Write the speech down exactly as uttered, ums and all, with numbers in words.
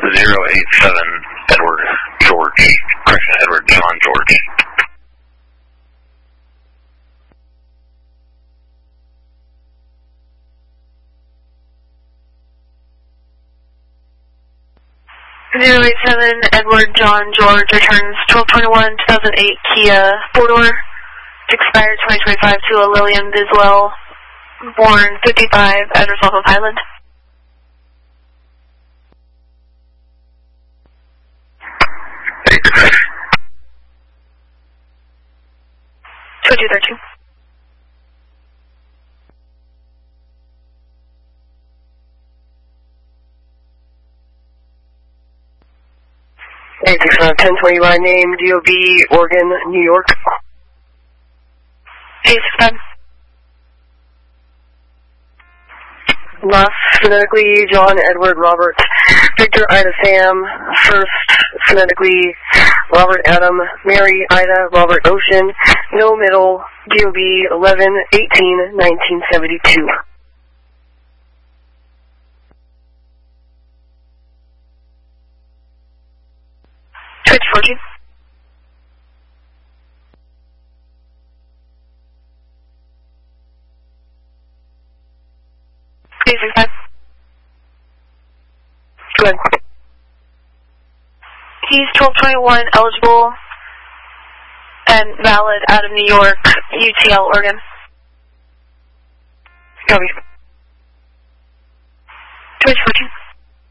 zero eight seven Edward George. Correction, Edward John George. zero eight seven Edward John George returns twelve twenty-one two thousand eight Kia four-door. Expired twenty twenty-five to a Lillian Biswell, born fifty-five, address off of Highland. twenty-two thirty-two. eight six ten twenty by name, D O B, Oregon, New York. eight six five. Last, phonetically, John, Edward, Robert, Victor, Ida, Sam. First, phonetically, Robert, Adam, Mary, Ida, Robert, Ocean. No middle, D O B, eleven eighteen nineteen seventy-two. twenty fourteen. eight six five. Go ahead. He's twelve twenty-one eligible and valid out of New York, U T L, Oregon. Copy. twenty fourteen.